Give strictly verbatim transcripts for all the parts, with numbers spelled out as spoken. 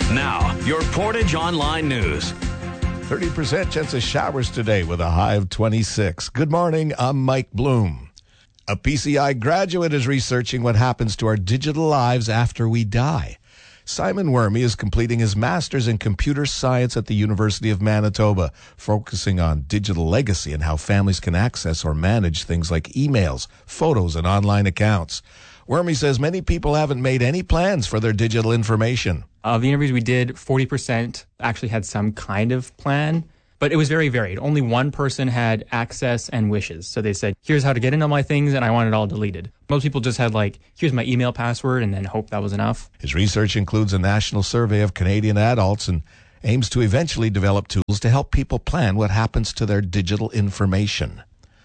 Now, your Portage Online News. thirty percent chance of showers today with a high of twenty-six. Good morning, I'm Mike Bloom. A P C I graduate is researching what happens to our digital lives after we die. Simon Wormy is completing his master's in computer science at the University of Manitoba, focusing on digital legacy and how families can access or manage things like emails, photos, and online accounts. Wormy says many people haven't made any plans for their digital information. Of the interviews we did, forty percent actually had some kind of plan, but it was very varied. Only one person had access and wishes. So they said, here's how to get into my things, and I want it all deleted. Most people just had like, here's my email password, and then hope that was enough. His research includes a national survey of Canadian adults and aims to eventually develop tools to help people plan what happens to their digital information.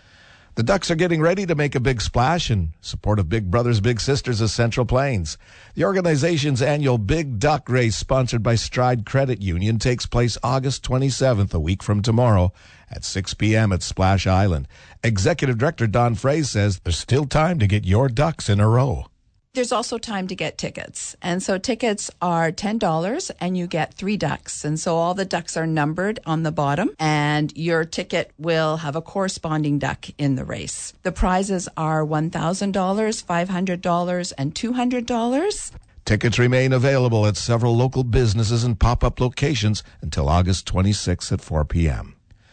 The Ducks are getting ready to make a big splash in support of Big Brothers Big Sisters of Central Plains. The organization's annual Big Duck Race, sponsored by Stride Credit Union, takes place August twenty-seventh, a week from tomorrow, at six p.m. at Splash Island. Executive Director Don Frey says there's still time to get your ducks in a row. There's also time to get tickets. And so tickets are ten dollars and you get three ducks. And so all the ducks are numbered on the bottom and your ticket will have a corresponding duck in the race. The prizes are one thousand dollars, five hundred dollars, and two hundred dollars. Tickets remain available at several local businesses and pop-up locations until August twenty-sixth at four p.m.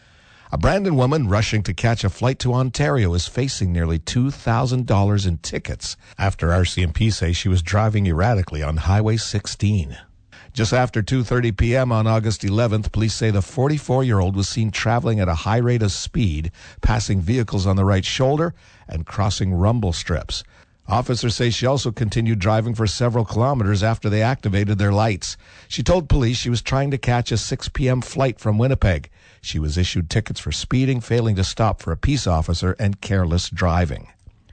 A Brandon woman rushing to catch a flight to Ontario is facing nearly two thousand dollars in tickets after R C M P say she was driving erratically on Highway sixteen. Just after two thirty p.m. on August eleventh, police say the forty-four-year-old was seen traveling at a high rate of speed, passing vehicles on the right shoulder and crossing rumble strips. Officers say she also continued driving for several kilometers after they activated their lights. She told police she was trying to catch a six p.m. flight from Winnipeg. She was issued tickets for speeding, failing to stop for a peace officer, and careless driving.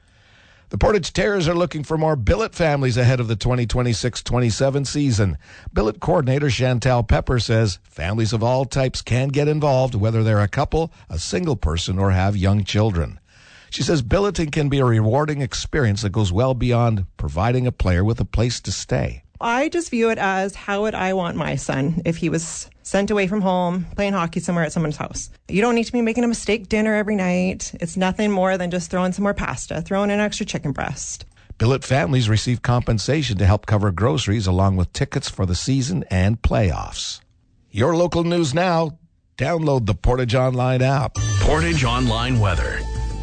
The Portage Terriers are looking for more billet families ahead of the twenty twenty-six twenty-seven season. Billet coordinator Chantal Pepper says families of all types can get involved, whether they're a couple, a single person, or have young children. She says billeting can be a rewarding experience that goes well beyond providing a player with a place to stay. I just view it as, how would I want my son if he was sent away from home, playing hockey somewhere at someone's house? You don't need to be making him a steak dinner every night. It's nothing more than just throwing some more pasta, throwing in an extra chicken breast. Billet families receive compensation to help cover groceries along with tickets for the season and playoffs. Your local news now. Download the Portage Online app. Portage Online weather.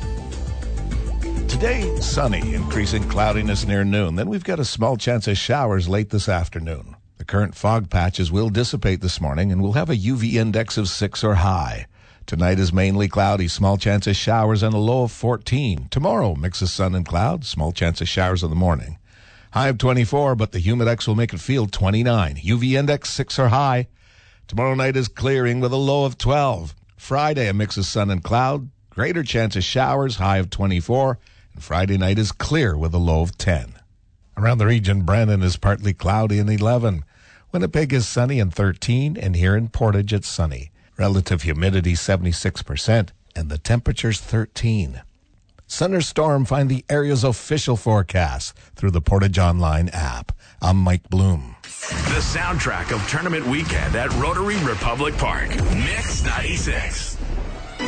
Today, sunny, increasing cloudiness near noon. Then we've got a small chance of showers late this afternoon. The current fog patches will dissipate this morning, and we'll have a U V index of six or high. Tonight is mainly cloudy, small chance of showers, and a low of fourteen. Tomorrow, mix of sun and clouds, small chance of showers in the morning. High of twenty-four, but the humidex will make it feel twenty-nine. U V index six or high. Tomorrow night is clearing with a low of twelve. Friday, a mix of sun and cloud, greater chance of showers, high of twenty-four. And Friday night is clear with a low of ten. Around the region, Brandon is partly cloudy and eleven. Winnipeg is sunny and thirteen, and here in Portage it's sunny. Relative humidity seventy-six percent, and the temperature's thirteen. Thunderstorm, find the area's official forecast through the Portage Online app. I'm Mike Bloom. The soundtrack of tournament weekend at Rotary Republic Park. Mix ninety-six.